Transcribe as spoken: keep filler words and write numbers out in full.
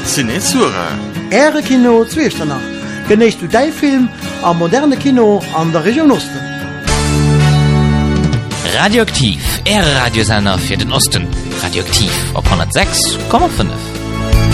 Cinesura. Ehre Kino Zwiechternach. Genecht du dein Film am moderne Kino an der Region Osten. Radioaktiv, Ehre Radiosender für den Osten. Radioaktiv auf hundertsechs Komma fünf.